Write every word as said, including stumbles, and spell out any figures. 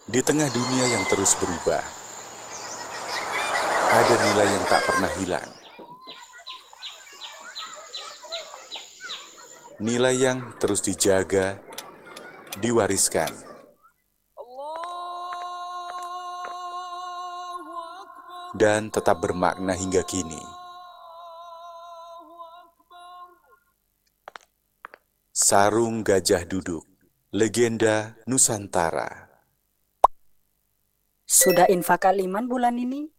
Di tengah dunia yang terus berubah, ada nilai yang tak pernah hilang. Nilai yang terus dijaga, diwariskan, dan tetap bermakna hingga kini. Sarung Gajah Duduk, legenda Nusantara. Sudah infak kaliman bulan ini?